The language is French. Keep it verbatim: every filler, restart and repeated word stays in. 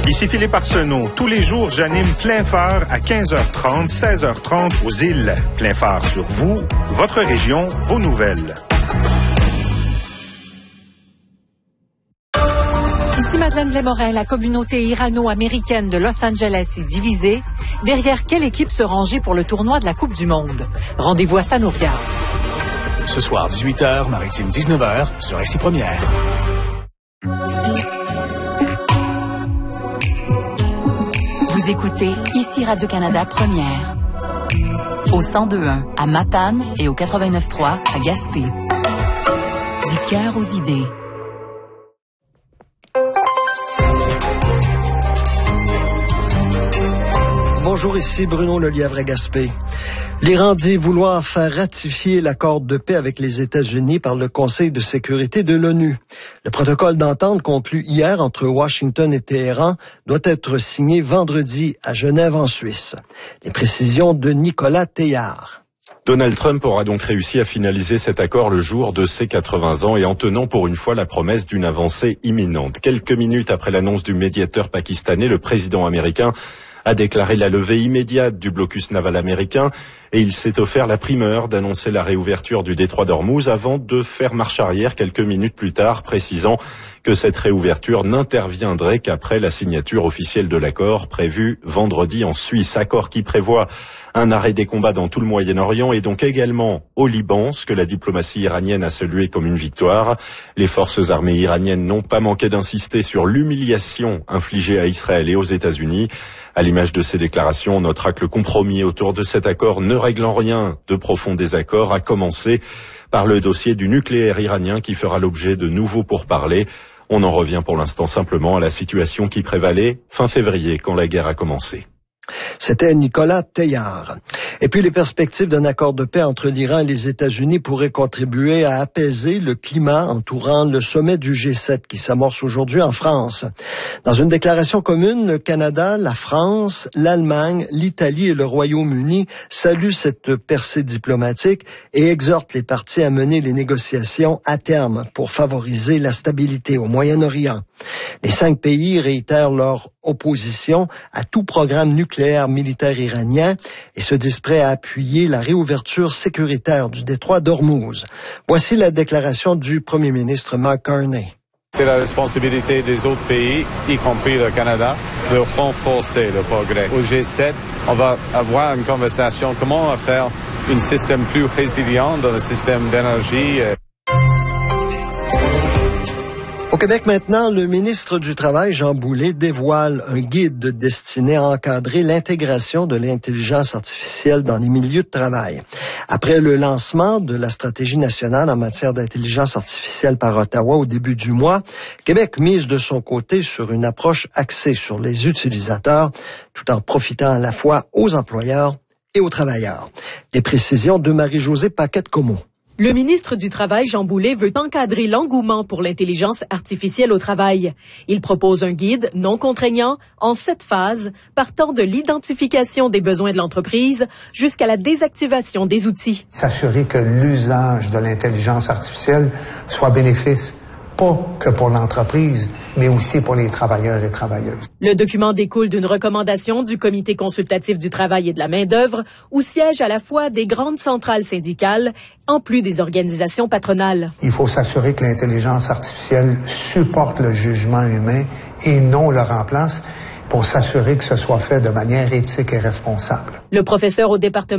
Ici Philippe Arsenault. Tous les jours, j'anime Plein Phare à quinze heures trente, seize heures trente aux îles. Plein Phare sur vous, votre région, vos nouvelles. Ici Madeleine Blais-Morin. La communauté irano-américaine de Los Angeles est divisée. Derrière quelle équipe se ranger pour le tournoi de la Coupe du Monde? Rendez-vous à Ça nous regarde. Ce soir, dix-huit heures, Maritime dix-neuf heures, sur R C I Première. Vous écoutez ici Radio-Canada Première. Au cent deux point un à Matane et au quatre-vingt-neuf point trois à Gaspé. Du cœur aux idées. Bonjour, ici Bruno Lelièvre à Gaspé. L'Iran dit vouloir faire ratifier l'accord de paix avec les États-Unis par le Conseil de sécurité de l'ONU. Le protocole d'entente conclu hier entre Washington et Téhéran doit être signé vendredi à Genève en Suisse. Les précisions de Nicolas Teillard. Donald Trump aura donc réussi à finaliser cet accord le jour de ses quatre-vingts ans et en tenant pour une fois la promesse d'une avancée imminente. Quelques minutes après l'annonce du médiateur pakistanais, le président américain a déclaré la levée immédiate du blocus naval américain et il s'est offert la primeur d'annoncer la réouverture du détroit d'Ormuz avant de faire marche arrière quelques minutes plus tard, précisant que cette réouverture n'interviendrait qu'après la signature officielle de l'accord prévu vendredi en Suisse. Accord qui prévoit un arrêt des combats dans tout le Moyen-Orient et donc également au Liban, ce que la diplomatie iranienne a salué comme une victoire. Les forces armées iraniennes n'ont pas manqué d'insister sur l'humiliation infligée à Israël et aux États-Unis. À l'image de ces déclarations, on notera que le compromis autour de cet accord ne règle en rien de profonds désaccords, à commencer par le dossier du nucléaire iranien qui fera l'objet de nouveaux pourparlers. On en revient pour l'instant simplement à la situation qui prévalait fin février quand la guerre a commencé. C'était Nicolas Teillard. Et puis les perspectives d'un accord de paix entre l'Iran et les États-Unis pourraient contribuer à apaiser le climat entourant le sommet du G sept qui s'amorce aujourd'hui en France. Dans une déclaration commune, le Canada, la France, l'Allemagne, l'Italie et le Royaume-Uni saluent cette percée diplomatique et exhortent les parties à mener les négociations à terme pour favoriser la stabilité au Moyen-Orient. Les cinq pays réitèrent leur opposition à tout programme nucléaire militaire iranien et se disent prêts à appuyer la réouverture sécuritaire du détroit d'Ormuz. Voici la déclaration du premier ministre Mark Carney. C'est la responsabilité des autres pays, y compris le Canada, de renforcer le progrès. Au G sept, on va avoir une conversation comment faire un système plus résilient dans le système d'énergie. Au Québec maintenant, le ministre du Travail, Jean Boulet, dévoile un guide destiné à encadrer l'intégration de l'intelligence artificielle dans les milieux de travail. Après le lancement de la stratégie nationale en matière d'intelligence artificielle par Ottawa au début du mois, Québec mise de son côté sur une approche axée sur les utilisateurs, tout en profitant à la fois aux employeurs et aux travailleurs. Les précisions de Marie-Josée Paquette-Comeau. Le ministre du Travail, Jean Boulet, veut encadrer l'engouement pour l'intelligence artificielle au travail. Il propose un guide non contraignant en sept phases, partant de l'identification des besoins de l'entreprise jusqu'à la désactivation des outils. S'assurer que l'usage de l'intelligence artificielle soit bénéfice, pas que pour l'entreprise, mais aussi pour les travailleurs et travailleuses. Le document découle d'une recommandation du Comité consultatif du travail et de la main-d'œuvre, où siègent à la fois des grandes centrales syndicales, en plus des organisations patronales. Il faut s'assurer que l'intelligence artificielle supporte le jugement humain et non le remplace, pour s'assurer que ce soit fait de manière éthique et responsable. Le professeur au département